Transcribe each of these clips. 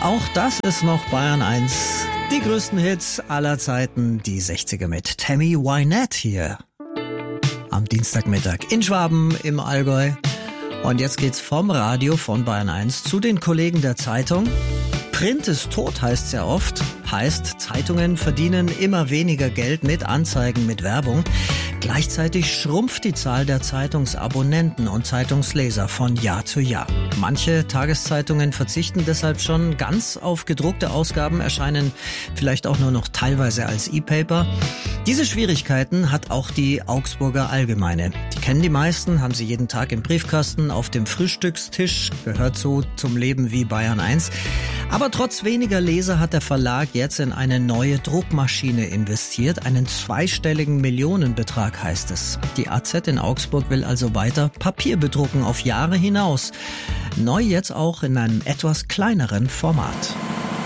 Auch das ist noch Bayern 1. Die größten Hits aller Zeiten, die 60er mit Tammy Wynette hier. Am Dienstagmittag in Schwaben im Allgäu. Und jetzt geht's vom Radio von Bayern 1 zu den Kollegen der Zeitung. Print ist tot, heißt's ja oft. Heißt, Zeitungen verdienen immer weniger Geld mit Anzeigen, mit Werbung. Gleichzeitig schrumpft die Zahl der Zeitungsabonnenten und Zeitungsleser von Jahr zu Jahr. Manche Tageszeitungen verzichten deshalb schon ganz auf gedruckte Ausgaben, erscheinen vielleicht auch nur noch teilweise als E-Paper. Diese Schwierigkeiten hat auch die Augsburger Allgemeine. Die kennen die meisten, haben sie jeden Tag im Briefkasten, auf dem Frühstückstisch, gehört so zum Leben wie Bayern 1. Aber trotz weniger Leser hat der Verlag jetzt in eine neue Druckmaschine investiert. Einen zweistelligen Millionenbetrag heißt es. Die AZ in Augsburg will also weiter Papier bedrucken auf Jahre hinaus. Neu jetzt auch in einem etwas kleineren Format.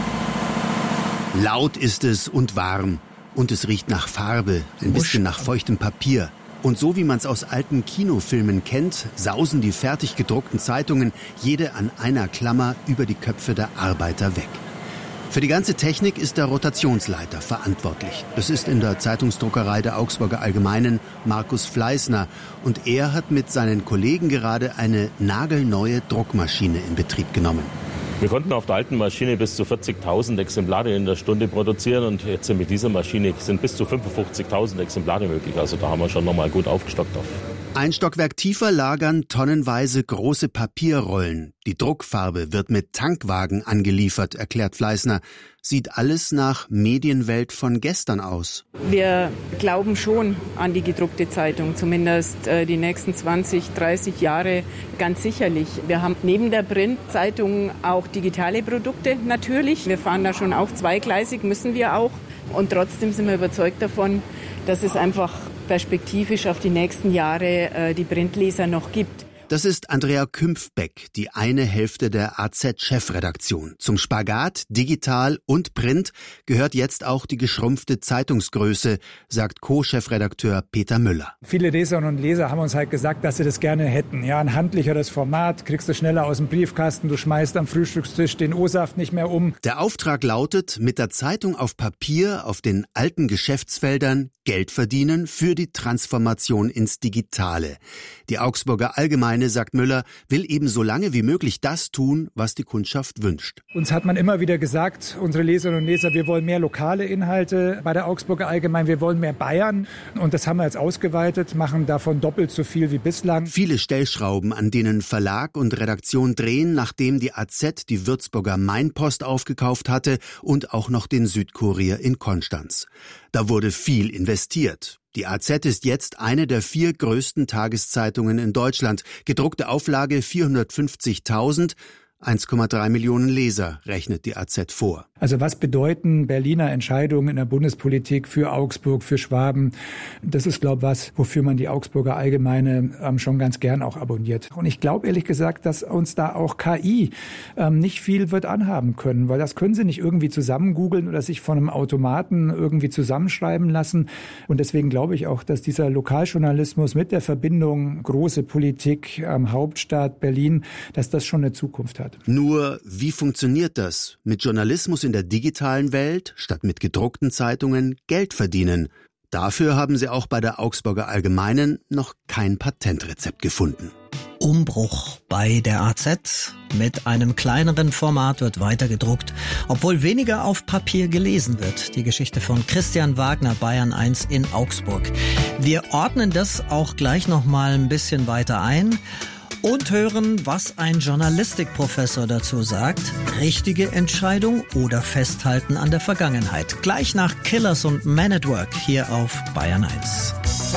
Laut ist es und warm. Und es riecht nach Farbe, ein bisschen nach feuchtem Papier. Und so wie man es aus alten Kinofilmen kennt, sausen die fertig gedruckten Zeitungen jede an einer Klammer über die Köpfe der Arbeiter weg. Für die ganze Technik ist der Rotationsleiter verantwortlich. Das ist in der Zeitungsdruckerei der Augsburger Allgemeinen Markus Fleißner. Und er hat mit seinen Kollegen gerade eine nagelneue Druckmaschine in Betrieb genommen. Wir konnten auf der alten Maschine bis zu 40.000 Exemplare in der Stunde produzieren und jetzt mit dieser Maschine sind bis zu 55.000 Exemplare möglich. Also da haben wir schon nochmal gut aufgestockt. Ein Stockwerk tiefer lagern tonnenweise große Papierrollen. Die Druckfarbe wird mit Tankwagen angeliefert, erklärt Fleißner. Sieht alles nach Medienwelt von gestern aus. Wir glauben schon an die gedruckte Zeitung, zumindest die nächsten 20, 30 Jahre ganz sicherlich. Wir haben neben der Printzeitung auch digitale Produkte natürlich. Wir fahren da schon auch zweigleisig, müssen wir auch. Und trotzdem sind wir überzeugt davon, dass es einfach perspektivisch auf die nächsten Jahre die Printleser noch gibt. Das ist Andrea Kümpfbeck, die eine Hälfte der AZ-Chefredaktion. Zum Spagat, digital und Print gehört jetzt auch die geschrumpfte Zeitungsgröße, sagt Co-Chefredakteur Peter Müller. Viele Leserinnen und Leser haben uns halt gesagt, dass sie das gerne hätten. Ja, ein handlicheres Format, kriegst du schneller aus dem Briefkasten, du schmeißt am Frühstückstisch den O-Saft nicht mehr um. Der Auftrag lautet, mit der Zeitung auf Papier auf den alten Geschäftsfeldern Geld verdienen für die Transformation ins Digitale. Die Augsburger Allgemeine, sagt Müller, will eben so lange wie möglich das tun, was die Kundschaft wünscht. Uns hat man immer wieder gesagt, unsere Leserinnen und Leser, wir wollen mehr lokale Inhalte bei der Augsburger Allgemeine, wir wollen mehr Bayern. Und das haben wir jetzt ausgeweitet, machen davon doppelt so viel wie bislang. Viele Stellschrauben, an denen Verlag und Redaktion drehen, nachdem die AZ die Würzburger Mainpost aufgekauft hatte und auch noch den Südkurier in Konstanz. Da wurde viel investiert. Die AZ ist jetzt eine der 4 größten Tageszeitungen in Deutschland. Gedruckte Auflage 450.000, 1,3 Millionen Leser, rechnet die AZ vor. Also was bedeuten Berliner Entscheidungen in der Bundespolitik für Augsburg, für Schwaben? Das ist, glaube ich, was, wofür man die Augsburger Allgemeine schon ganz gern auch abonniert. Und ich glaube ehrlich gesagt, dass uns da auch KI nicht viel wird anhaben können, weil das können sie nicht irgendwie zusammen googeln oder sich von einem Automaten irgendwie zusammenschreiben lassen. Und deswegen glaube ich auch, dass dieser Lokaljournalismus mit der Verbindung große Politik, Hauptstadt Berlin, dass das schon eine Zukunft hat. Nur, wie funktioniert das? Mit Journalismus in der digitalen Welt, statt mit gedruckten Zeitungen, Geld verdienen. Dafür haben sie auch bei der Augsburger Allgemeinen noch kein Patentrezept gefunden. Umbruch bei der AZ. Mit einem kleineren Format wird weiter gedruckt, obwohl weniger auf Papier gelesen wird. Die Geschichte von Christian Wagner, Bayern 1 in Augsburg. Wir ordnen das auch gleich noch mal ein bisschen weiter ein. Und hören, was ein Journalistikprofessor dazu sagt. Richtige Entscheidung oder Festhalten an der Vergangenheit. Gleich nach Killers und Man at Work hier auf Bayern 1.